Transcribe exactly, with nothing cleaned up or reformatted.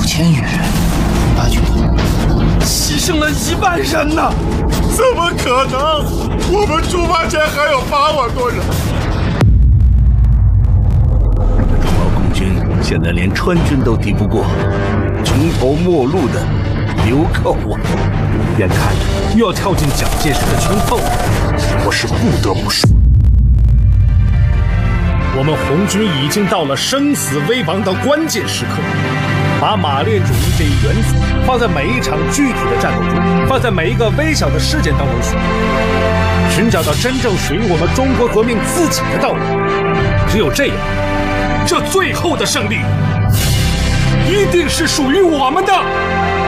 千余人，大军头牺牲了一万人呢！ 怎么可能？我们出发前还有八万多人。 中毛共军现在连川军都敌不过，穷途末路的留靠我， 眼看着又要跳进蒋介石的圈套了，我是不得不说。 我们红军已经到了生死危亡的关键时刻，把马列主义这一原则放在每一场具体的战斗中，放在每一个微小的事件当中去，寻找到真正属于我们中国革命自己的道路。只有这样，这最后的胜利一定是属于我们的。